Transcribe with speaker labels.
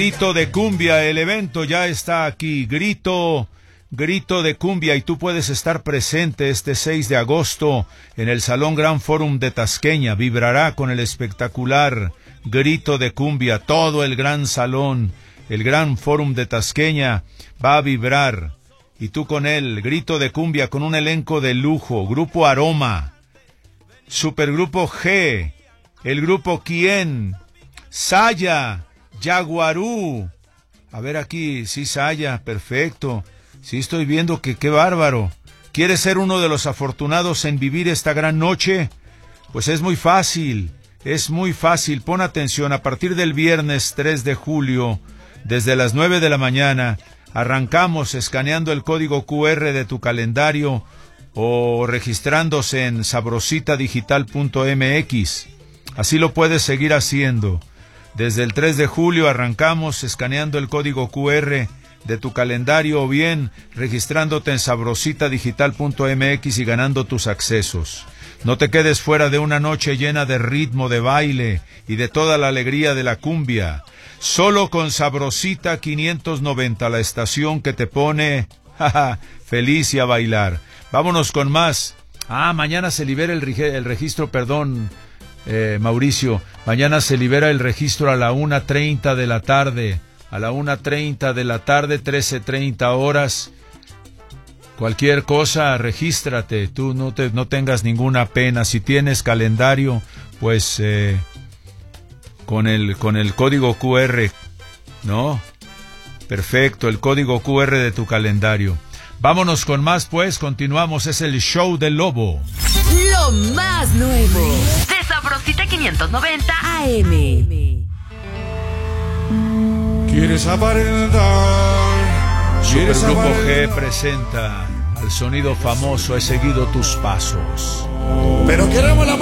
Speaker 1: Grito de cumbia, el evento ya está aquí. Grito de cumbia, y tú puedes estar presente este 6 de agosto en el Salón Gran Fórum de Tasqueña. Vibrará con el espectacular Grito de cumbia. Todo el gran salón, el Gran Fórum de Tasqueña va a vibrar. Y tú con él. Grito de cumbia con un elenco de lujo. Grupo Aroma, Supergrupo G, el Grupo Quién, Saya, Yaguarú. A ver aquí, sí, Saya, perfecto. Sí, estoy viendo que qué bárbaro. ¿Quieres ser uno de los afortunados en vivir esta gran noche? Pues es muy fácil, Pon atención, a partir del viernes 3 de julio, desde las 9 de la mañana, arrancamos escaneando el código QR de tu calendario o registrándose en sabrositadigital.mx. Así lo puedes seguir haciendo. Desde el 3 de julio arrancamos escaneando el código QR de tu calendario o bien registrándote en sabrositadigital.mx y ganando tus accesos. No te quedes fuera de una noche llena de ritmo, de baile y de toda la alegría de la cumbia. Solo con Sabrosita 590, la estación que te pone feliz y a bailar. Vámonos con más. Mañana se libera el registro, Mauricio. Mañana se libera el registro a la 1:30 de la tarde. A la 1:30 de la tarde, 13:30 horas. Cualquier cosa, regístrate. Tú no tengas ninguna pena. Si tienes calendario, pues con el código QR, ¿no? Perfecto, el código QR de tu calendario. Vámonos con más, pues. Continuamos. Es el show del Lobo.
Speaker 2: Lo más nuevo de Sabrosita 590 AM.
Speaker 3: ¿Quieres aparentar?
Speaker 1: Supergrupo G presenta al sonido famoso. He seguido tus pasos.
Speaker 3: Pero queremos la